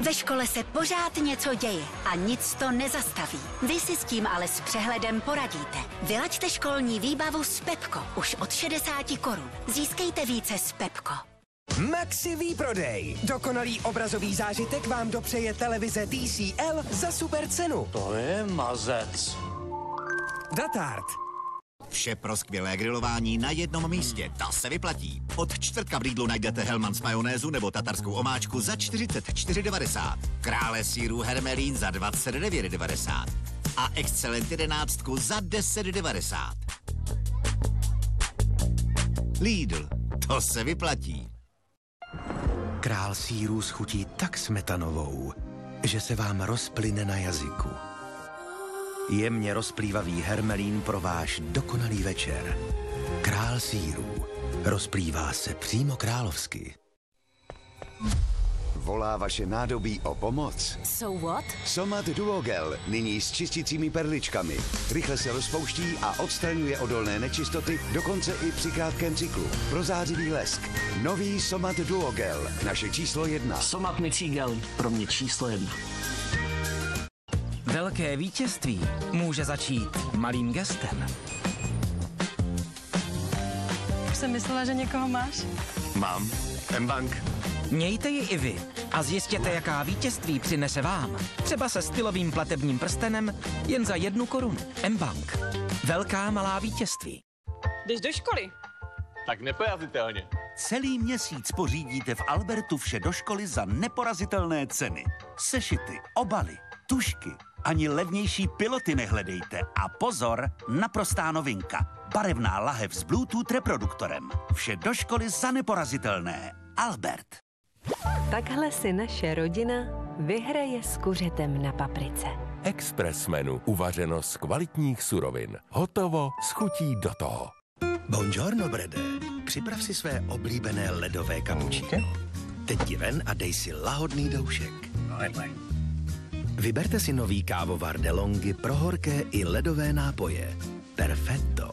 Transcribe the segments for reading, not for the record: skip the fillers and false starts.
Ve škole se pořád něco děje a nic to nezastaví. Vy si s tím ale s přehledem poradíte. Vylaďte školní výbavu s Pepko už od 60 korun. Získejte více s Pepko. Maxi výprodej. Dokonalý obrazový zážitek vám dopřeje televize TCL za super cenu. To je mazec. Datard. Vše pro skvělé grilování na jednom místě. To se vyplatí. Od čtvrtka v Lidlu najdete Hellmann's majonézu nebo tatarskou omáčku za 44,90. Krále sýrů Hermelín za 29,90. A Excellent 11 za 10,90. Lidl. To se vyplatí. Král sýrů schutí tak smetanovou, že se vám rozplyne na jazyku. Jemně rozplývavý hermelín pro váš dokonalý večer. Král sýrů. Rozplývá se přímo královsky. Volá vaše nádobí o pomoc? So what? Somat Duogel, nyní s čistícími perličkami. Rychle se rozpouští a odstraňuje odolné nečistoty, dokonce i při krátkém cyklu. Prozářivý lesk. Nový Somat Duogel, naše číslo 1. Somat mycí gel, pro mě číslo 1. Velké vítězství může začít malým gestem. Už jsem myslela, že někoho máš. Mám. M-Bank. Mějte ji i vy a zjistěte, jaká vítězství přinese vám. Třeba se stylovým platebním prstenem jen za 1 korunu. M-Bank. Velká malá vítězství. Jdeš do školy? Tak neporazitelně. Celý měsíc pořídíte v Albertu vše do školy za neporazitelné ceny. Sešity, obaly, tužky, ani levnější piloty nehledejte. A pozor, naprostá novinka. Barevná lahev s Bluetooth reproduktorem. Vše do školy za neporazitelné. Albert. Takhle si naše rodina vyhraje s kuřetem na paprice. Express menu, uvařeno z kvalitních surovin. Hotovo, s chutí do toho. Buongiorno, Brede. Připrav si své oblíbené ledové kapučíno. Teď ti ven a dej si lahodný doušek. Vyberte si nový kávovar DeLonghi pro horké i ledové nápoje. Perfetto.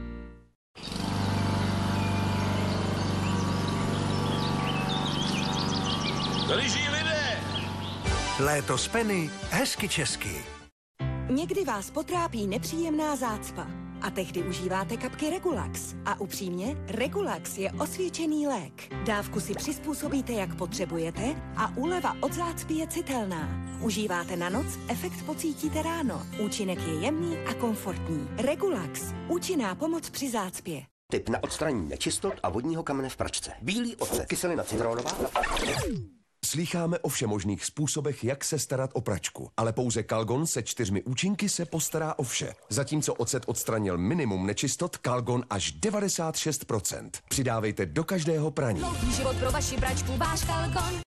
Liží lidé! Léto z Penny, hezky česky. Někdy vás potrápí nepříjemná zácpa a tehdy užíváte kapky Regulax. A upřímně, Regulax je osvědčený lék. Dávku si přizpůsobíte, jak potřebujete a úleva od zácpy je citelná. Užíváte na noc, efekt pocítíte ráno. Účinek je jemný a komfortní. Regulax. Účinná pomoc při zácpě. Tip na odstranění nečistot a vodního kamene v pračce. Bílý ocet, kyselina citronová. Slýcháme o všemožných způsobech, jak se starat o pračku, ale pouze Calgon se 4 účinky se postará o vše. Zatímco ocet odstranil minimum nečistot, Calgon až 96%. Přidávejte do každého praní. Život pro vaši pračku, váš Calgon.